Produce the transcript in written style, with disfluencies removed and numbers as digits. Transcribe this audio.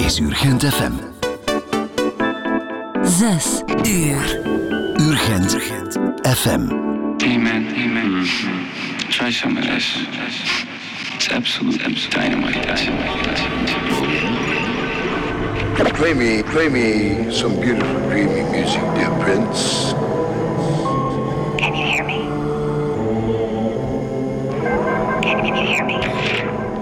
is Urgent FM. 6 uur. Urgent FM. Amen. Try some of this. It's absolute dynamite. Play me some beautiful dreamy music, dear Prince.